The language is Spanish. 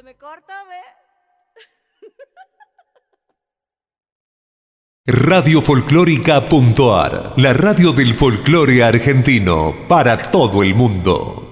me corta, ve. Radiofolclórica.ar, la radio del folclore argentino para todo el mundo.